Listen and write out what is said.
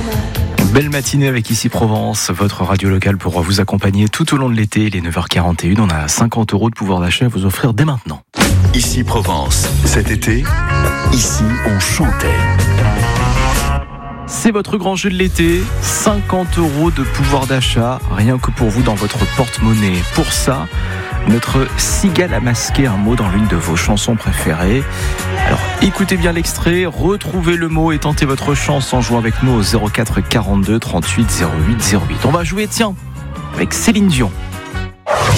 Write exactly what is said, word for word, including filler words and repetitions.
Belle matinée avec Ici Provence, votre radio locale pour vous accompagner tout au long de l'été. Il est neuf heures quarante et une, on a cinquante euros de pouvoir d'achat à vous offrir dès maintenant. Ici Provence, cet été, ici on chantait. C'est votre grand jeu de l'été, cinquante euros de pouvoir d'achat, rien que pour vous dans votre porte-monnaie. Pour ça, notre cigale a masqué un mot dans l'une de vos chansons préférées. Alors écoutez bien l'extrait, retrouvez le mot et tentez votre chance en jouant avec nous au zéro quatre quarante-deux trente-huit zéro huit zéro huit. On va jouer, tiens, avec Céline Dion.